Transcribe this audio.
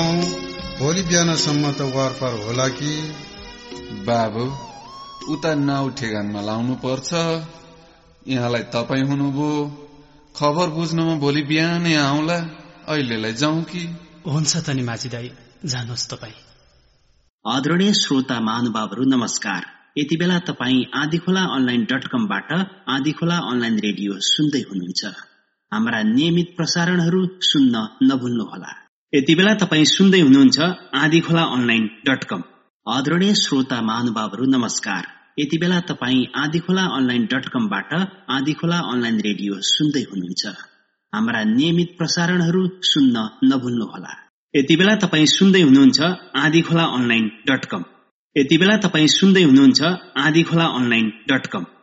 भोलि बिहानसम्म त वारपार होला कि? बाबु उता नाउ ठेगानमा लाउनु पर्छ। यहाँलाई तपाईँ हुनुभयो, खबर बुझ्नमा भोलि बिहानै आउँला। अहिलेलाई जाउँ कि? हुन्छ त नि माझी दाई, जानुहोस् तपाईँ। आदरणीय श्रोता महानुभावहरू नमस्कार। यति बेला तपाईँ आँधीखोला online.com-बाट आँधीखोला अनलाइन रेडियो सुन्दै हुनुहुन्छ। हाम्रा नियमित प्रसारणहरू सुन्न नभुल्नुहोला। यति बेला तपाईँ सुन्दै हुनुहुन्छ आँधीखोला online.com। आदरणीय श्रोता महानुभावहरू नमस्कार। यति बेला तपाईँ आँधीखोला online.com-बाट आँधीखोला अनलाइन रेडियो सुन्दै हुनुहुन्छ। हाम्रा नियमित प्रसारणहरू सुन्न नभुल्नुहोला। यति बेला तपाईँ सुन्दै हुनुहुन्छ आँधीखोला online.com। यति बेला तपाईँ सुन्दै हुनुहुन्छ आँधीखोला online.com।